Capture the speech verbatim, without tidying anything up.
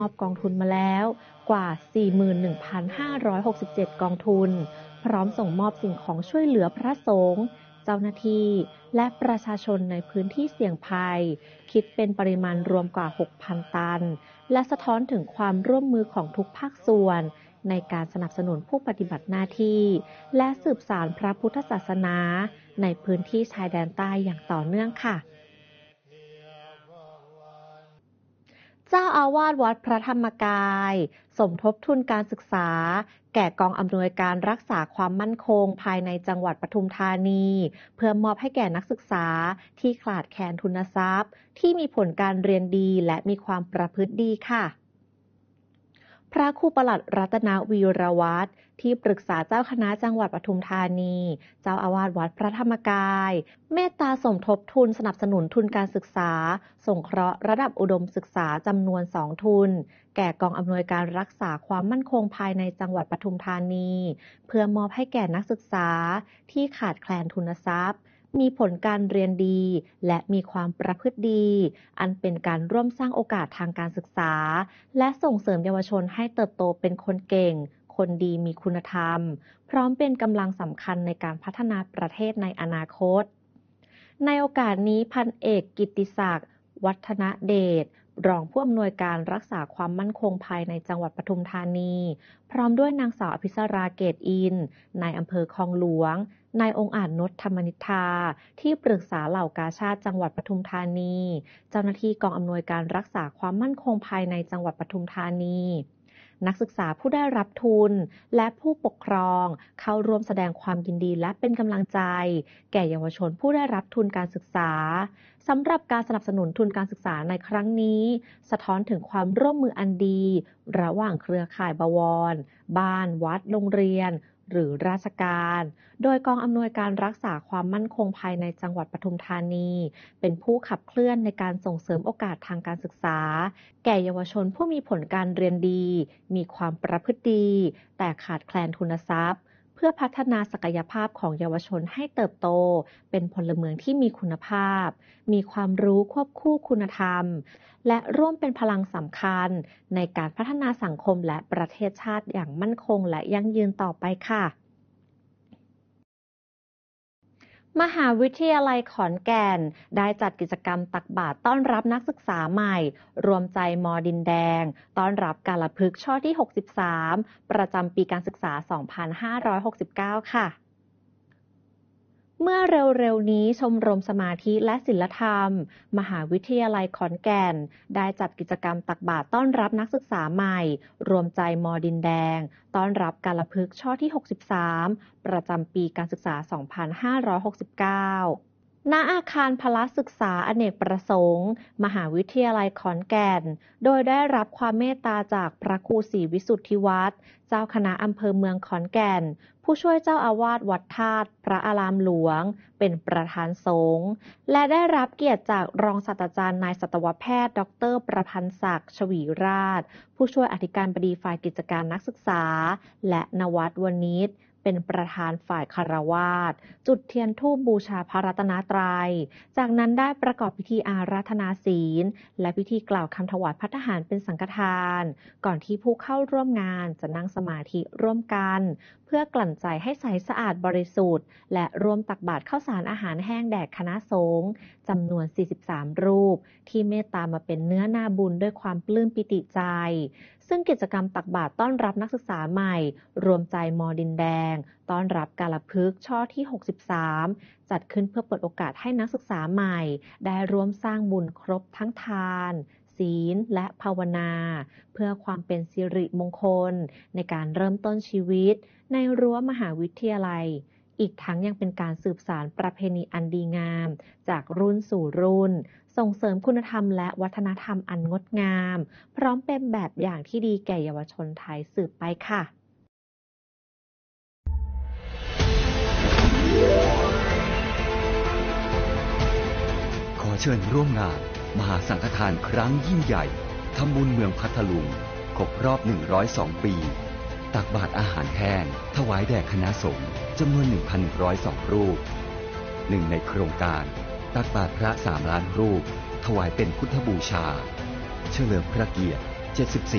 มอบกองทุนมาแล้วกว่า สี่หมื่นหนึ่งพันห้าร้อยหกสิบเจ็ด กองทุนพร้อมส่งมอบสิ่งของช่วยเหลือพระสงฆ์เจ้าหน้าที่และประชาชนในพื้นที่เสี่ยงภัยคิดเป็นปริมาณรวมกว่า หกพัน ตันและสะท้อนถึงความร่วมมือของทุกภาคส่วนในการสนับสนุนผู้ปฏิบัติหน้าที่และสืบสานพระพุทธศาสนาในพื้นที่ชายแดนใต้อย่างต่อเนื่องค่ะเจ้าอาวาสวัดพระธรรมกายสมทบทุนการศึกษาแก่กองอำนวยการรักษาความมั่นคงภายในจังหวัดปทุมธานีเพื่อมอบให้แก่นักศึกษาที่ขาดแคลนทุนทรัพย์ที่มีผลการเรียนดีและมีความประพฤติดีค่ะพระครูปลัดรัตนวีรวัฒน์ที่ปรึกษาเจ้าคณะจังหวัดปทุมธานีเจ้าอาวาสวัดพระธรรมกายเมตตาสมทบทุนสนับสนุนทุนการศึกษาสงเคราะห์ระดับอุดมศึกษาจำนวนสองทุนแก่กองอำนวยการรักษาความมั่นคงภายในจังหวัดปทุมธานีเพื่อมอบให้แก่นักศึกษาที่ขาดแคลนทุนทรัพย์มีผลการเรียนดีและมีความประพฤติดีอันเป็นการร่วมสร้างโอกาสทางการศึกษาและส่งเสริมเยาวชนให้เติบโตเป็นคนเก่งคนดีมีคุณธรรมพร้อมเป็นกำลังสำคัญในการพัฒนาประเทศในอนาคตในโอกาสนี้พันเอกกิตติศักดิ์วัฒนเดชรองผู้อำนวยการรักษาความมั่นคงภายในจังหวัดปทุมธานีพร้อมด้วยนางสาวอภิสราเกตอินนายอำเภอคลองหลวงนายองค์อาจนชธรรมนิธาที่ปรึกษาเหล่ากาชาดจังหวัดปทุมธานีเจ้าหน้าที่กองอำนวยการรักษาความมั่นคงภายในจังหวัดปทุมธานีนักศึกษาผู้ได้รับทุนและผู้ปกครองเข้าร่วมแสดงความยินดีและเป็นกำลังใจแก่เยาวชนผู้ได้รับทุนการศึกษาสำหรับการสนับสนุนทุนการศึกษาในครั้งนี้สะท้อนถึงความร่วมมืออันดีระหว่างเครือข่ายบวรบ้านวัดโรงเรียนหรือราชการโดยกองอำนวยการรักษาความมั่นคงภายในจังหวัดปทุมธานีเป็นผู้ขับเคลื่อนในการส่งเสริมโอกาสทางการศึกษาแก่เยาวชนผู้มีผลการเรียนดีมีความประพฤติดีแต่ขาดแคลนทุนทรัพย์เพื่อพัฒนาศักยภาพของเยาวชนให้เติบโตเป็นพลเมืองที่มีคุณภาพมีความรู้ควบคู่คุณธรรมและร่วมเป็นพลังสำคัญในการพัฒนาสังคมและประเทศชาติอย่างมั่นคงและยั่งยืนต่อไปค่ะมหาวิทยาลัยขอนแก่นได้จัดกิจกรรมตักบาตรต้อนรับนักศึกษาใหม่รวมใจมอดินแดงต้อนรับกาลพฤกษ์ช่อที่หกสิบสามประจำปีการศึกษาสองพันห้าร้อยหกสิบเก้าค่ะเมื่อเร็วๆนี้ชมรมสมาธิและศิลธรรมมหาวิทยาลัยขอนแก่นได้จัดกิจกรรมตักบาตรต้อนรับนักศึกษาใหม่รวมใจมอดินแดงต้อนรับกาลพฤกษ์ช่อที่หกสิบสามประจำปีการศึกษาสองพันห้าร้อยหกสิบเก้าณอาคารพละศึกษาอเนกประสงค์มหาวิทยาลัยขอนแก่นโดยได้รับความเมตตาจากพระครูศรีวิสุทธิวัฒน์เจ้าคณะอำเภอเมืองขอนแก่นผู้ช่วยเจ้าอาวาสวัดธาตุพระอารามหลวงเป็นประธานสงฆ์และได้รับเกียรติจากรองศาสตราจารย์นายสัตวแพทย์ดรประพันธ์ศักดิ์ชวีราชผู้ช่วยอธิการบดีฝ่ายกิจการนักศึกษาและนวัดวณิชเป็นประธานฝ่ายคฤหัสถ์จุดเทียนธูปบูชาพระรัตนตรัยจากนั้นได้ประกอบพิธีอาราธนาศีลและพิธีกล่าวคำถวายภัตตาหารเป็นสังฆทานก่อนที่ผู้เข้าร่วมงานจะนั่งสมาธิร่วมกันเพื่อกลั่นใจให้ใสสะอาดบริสุทธิ์และร่วมตักบาตรข้าวสารอาหารแห้งแด่คณะสงฆ์จำนวนสี่สิบสามรูปที่เมตตามาเป็นเนื้อนาบุญด้วยความปลื้มปิติใจซึ่งกิจกรรมตักบาตรต้อนรับนักศึกษาใหม่รวมใจมอดินแดงต้อนรับกาลพฤกษ์ช่อที่หกสิบสามจัดขึ้นเพื่อเปิดโอกาสให้นักศึกษาใหม่ได้ร่วมสร้างบุญครบทั้งทานศีลและภาวนาเพื่อความเป็นสิริมงคลในการเริ่มต้นชีวิตในรั้วมหาวิทยาลัยอีกทั้งยังเป็นการสืบสานประเพณีอันดีงามจากรุ่นสู่รุ่นส่งเสริมคุณธรรมและวัฒนธรรมอันงดงามพร้อมเป็นแบบอย่างที่ดีแก่เยาวชนไทยสืบไปค่ะขอเชิญร่วมงานมหาสังฆทานครั้งยิ่งใหญ่ทำบุญเมืองพัทลุงครบรอบหนึ่งร้อยสองปีตักบาตรอาหารแห้งถวายแด่คณะสงฆ์จำนวน หนึ่งพันหนึ่งร้อยสอง รูปหนึ่งในโครงการตักบาตรพระสามล้านรูปถวายเป็นพุทธบูชาเฉลิมพระเกียรติเจ็ดสิบสี่